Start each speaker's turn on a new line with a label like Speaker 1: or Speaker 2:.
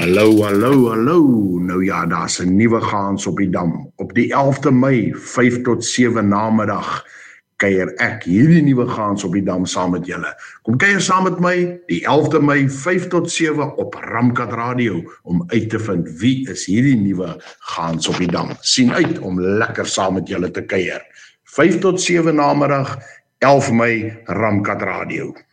Speaker 1: Hallo, hallo, hallo. Nou ja, daar's 'n nuwe gaans op die dam. Op die 11de Mei, 5 tot 7 namiddag, kuier ek hierdie nuwe gaans op die dam saam met julle. Kom kuier saam met my, die 11de Mei, 5 tot 7 op Ramkat Radio, om uit te vind wie is hierdie nuwe gaans op die dam. Sien uit om lekker saam met julle te kuier. 5 tot 7 namiddag, 11 Mei, Ramkat Radio.